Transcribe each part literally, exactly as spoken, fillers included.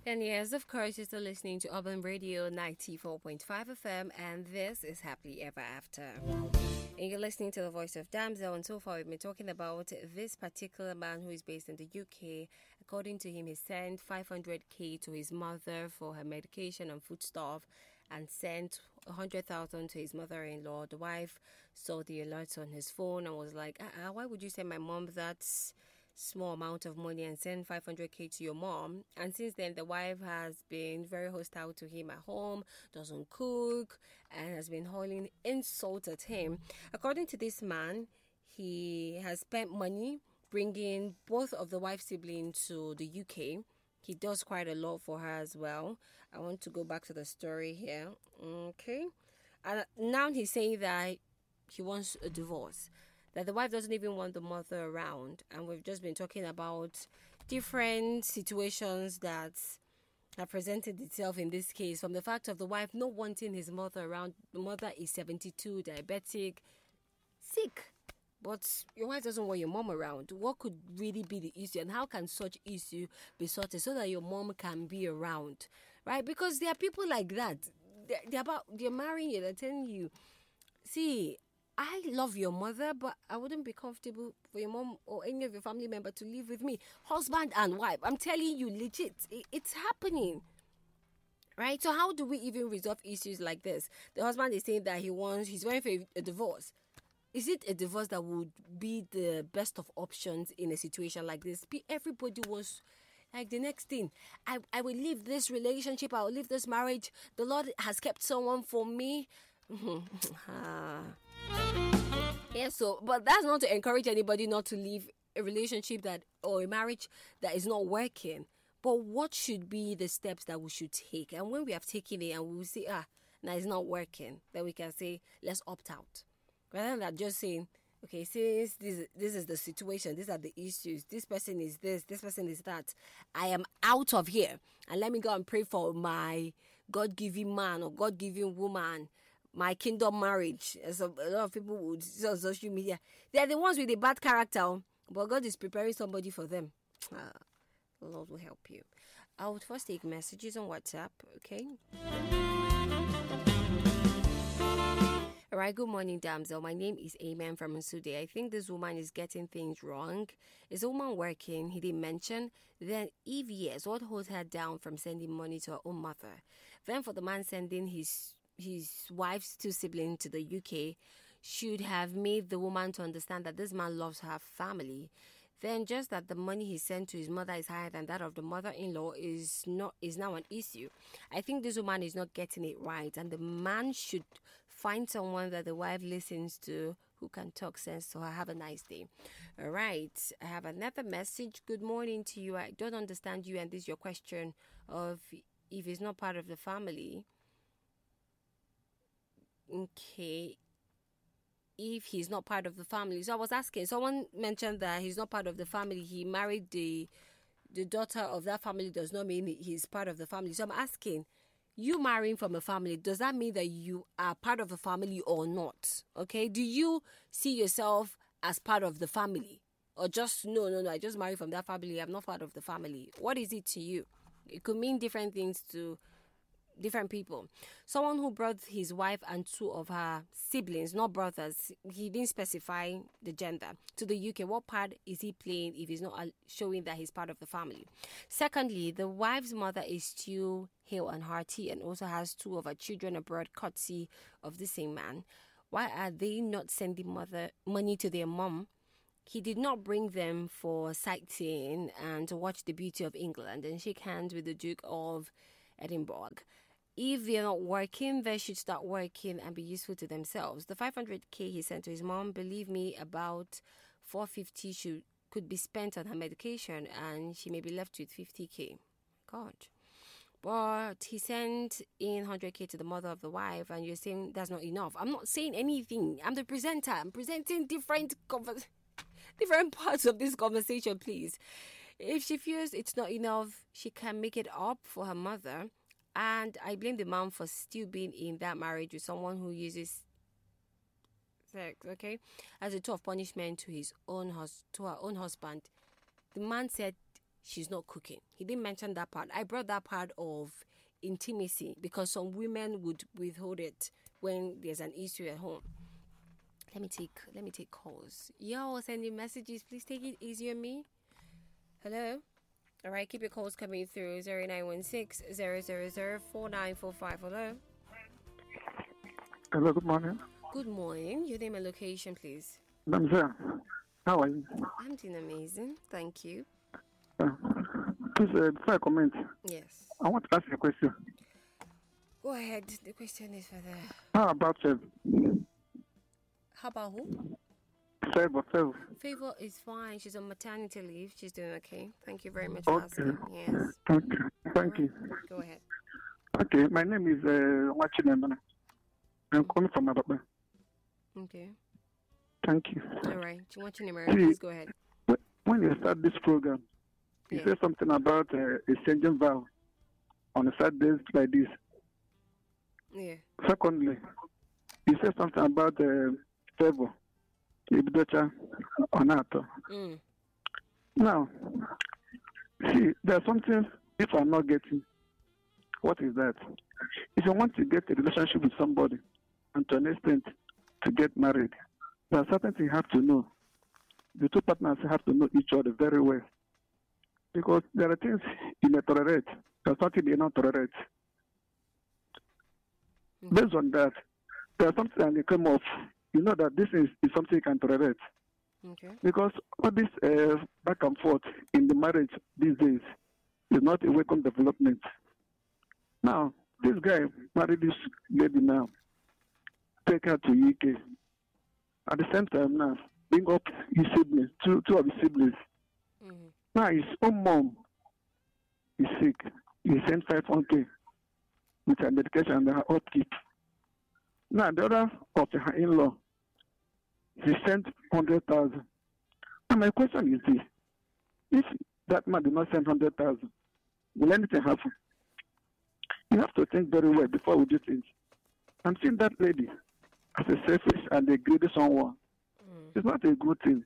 And yes, of course, you're still listening to Urban Radio ninety-four point five F M, and this is Happily Ever After. And you're listening to the voice of Damsel, and so far we've been talking about this particular man who is based in the U K. According to him, he sent five hundred k to his mother for her medication and foodstuff, and sent one hundred thousand to his mother-in-law. The wife saw the alerts on his phone and was like, uh-uh, why would you send my mom that small amount of money and send five hundred k to your mom? And since then, the wife has been very hostile to him at home, doesn't cook, and has been hurling insults at him. According to this man, he has spent money bringing both of the wife's siblings to the U K. He does quite a lot for her as well. I want to go back to the story here. Okay. And now he's saying that he wants a divorce, that the wife doesn't even want the mother around. And we've just been talking about different situations that have presented itself in this case, from the fact of the wife not wanting his mother around. The mother is seventy-two, diabetic, sick, but your wife doesn't want your mom around. What could really be the issue, and how can such issue be sorted so that your mom can be around, right? Because there are people like that. They're, they're about they're marrying you. They're telling you, see, I love your mother, but I wouldn't be comfortable for your mom or any of your family member to live with me. Husband and wife. I'm telling you, legit. It, it's happening. Right? So how do we even resolve issues like this? The husband is saying that he wants, he's going for a, a divorce. Is it a divorce that would be the best of options in a situation like this? Everybody wants, like, the next thing. I, I will leave this relationship. I will leave this marriage. The Lord has kept someone for me. ah. Yeah, so, but that's not to encourage anybody not to leave a relationship that or a marriage that is not working. But what should be the steps that we should take? And when we have taken it and we will say, ah, now it's not working, then we can say, let's opt out. Rather than just saying, okay, since this, this is the situation, these are the issues, this person is this, this person is that, I am out of here. And let me go and pray for my God-given man or God-given woman, my kingdom marriage. As a, a lot of people would see on social media, they are the ones with a bad character, but God is preparing somebody for them. Ah, the Lord will help you. I would first take messages on WhatsApp, okay? All right, good morning, damsel. My name is Amen from Nsude. I think this woman is getting things wrong. Is the woman working? He didn't mention. Then, if yes, what holds her down from sending money to her own mother? Then, for the man sending his his wife's two siblings to the U K, should have made the woman to understand that this man loves her family. Then just that the money he sent to his mother is higher than that of the mother-in-law is not is now an issue. I think this woman is not getting it right, and the man should find someone that the wife listens to who can talk sense to her. Have a nice day. All right, I have another message. Good morning to you. I don't understand you, and this is your question of if he's not part of the family. Okay, if he's not part of the family. So I was asking, someone mentioned that he's not part of the family. He married the the daughter of that family does not mean he's part of the family. So I'm asking, you marrying from a family, does that mean that you are part of the family or not? Okay, do you see yourself as part of the family? Or just, no, no, no, I just married from that family, I'm not part of the family. What is it to you? It could mean different things to different people. Someone who brought his wife and two of her siblings, not brothers, he didn't specify the gender, to the U K. What part is he playing if he's not showing that he's part of the family? Secondly, the wife's mother is still hale and hearty and also has two of her children abroad, courtesy of the same man. Why are they not sending mother money to their mom? He did not bring them for sightseeing and to watch the beauty of England and shake hands with the Duke of Edinburgh. If they're not working, they should start working and be useful to themselves. The five hundred k he sent to his mom, believe me, about four hundred fifty should could be spent on her medication and she may be left with fifty k. God. But he sent in one hundred k to the mother of the wife and you're saying that's not enough. I'm not saying anything. I'm the presenter. I'm presenting different conver- different parts of this conversation, please. If she feels it's not enough, she can make it up for her mother. And I blame the mom for still being in that marriage with someone who uses sex, okay, as a tool of punishment to his own hus- to her own husband. The man said she's not cooking. He didn't mention that part. I brought that part of intimacy because some women would withhold it when there's an issue at home. Let me take let me take calls. Y'all sending messages. Please take it easy on me. Hello? All right, keep your calls coming through. zero nine one six, zero zero zero, four nine four five. Hello? Hello, good morning. Good morning. Your name and location, please. Namza, how are you? I'm doing amazing. Thank you. Uh, please, uh, before I comment, Yes. I want to ask you a question. Go ahead. The question is for the... How about uh, How about who? Favor, Favor? Favor is fine. She's on maternity leave. She's doing okay. Thank you very much for Okay. asking. Yes. Okay, thank All you. right. Go ahead. Okay, my name is uh, Wachinemana. I'm calling from Ababa. Okay. Thank you. All right. Do you want your name? Please go ahead. When you start this program, you Yeah. say something about uh, exchanging vow on a Saturdays like this. Yeah. Secondly, you say something about uh, Favor, Ibidocha, Onato. Mm. Now, see, there's something if I'm not getting. What is that? If you want to get a relationship with somebody and to an extent to get married, there are certain things you have to know. The two partners have to know each other very well. Because there are things you may tolerate, there's something you not tolerate. Mm. Based on that, there's something that you come off. You know that this is, is something you can tolerate. Okay. Because all this uh, back and forth in the marriage these days is not a welcome development. Now, this guy married this lady now, take her to U K. At the same time now, bring up his siblings, two, two of his siblings. Mm. Now his own mom is sick. He sent five hundred with her medication and her upkeep. Now the other of her in-law, he sent hundred thousand. And my question is this: if that man did not send hundred thousand, will anything happen? You have to think very well before we do things. I'm seeing that lady as a selfish and a greedy someone. Mm. It's not a good thing.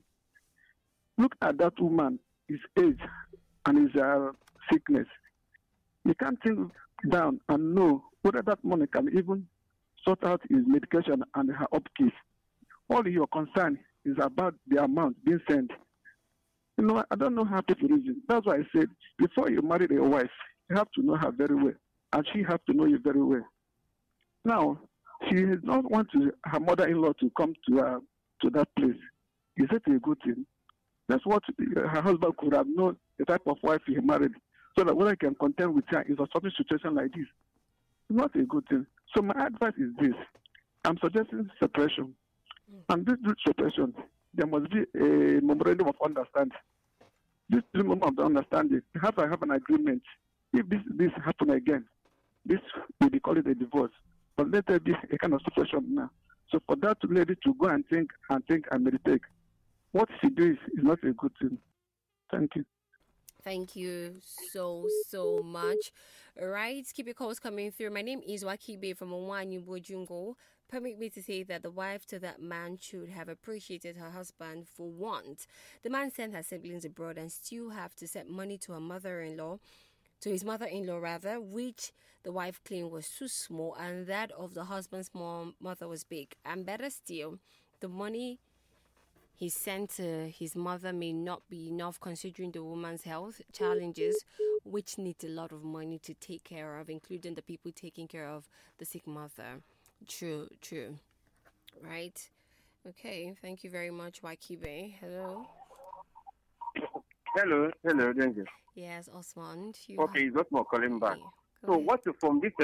Look at that woman, his age and his uh, sickness. You can't think down and know whether that money can even sort out his medication and her upkeep. All your concern is about the amount being sent. You know, I don't know how people reason. That's why I said, before you marry a wife, you have to know her very well. And she has to know you very well. Now, she does not want to, her mother-in-law to come to her, to that place. Is it a good thing? That's what her husband could have known, the type of wife he married, so that when I can contend with her in a certain situation like this. It's not a good thing. So my advice is this. I'm suggesting separation. Mm. And this, this separation, there must be a memorandum of understanding. This memorandum of understanding, have I have an agreement. If this this happen again, this will be called a divorce. But let there be a kind of separation now. So for that lady to go and think and think and meditate, what she does is not a good thing. Thank you. Thank you so, so much. All right, keep your calls coming through. My name is Wakibe from Owanyu Bojungo. Permit me to say that the wife to that man should have appreciated her husband for once. The man sent her siblings abroad and still have to send money to her mother-in-law, to his mother-in-law rather, which the wife claimed was too small and that of the husband's mom, mother was big. And better still, the money he sent to his mother may not be enough considering the woman's health challenges, which needs a lot of money to take care of, including the people taking care of the sick mother. True, true. Right? Okay, thank you very much, Wakibe. Hello? Hello, hello, thank you. Yes, Osmond. You Okay, have... it's Osmo calling back. Yeah, So ahead. what from this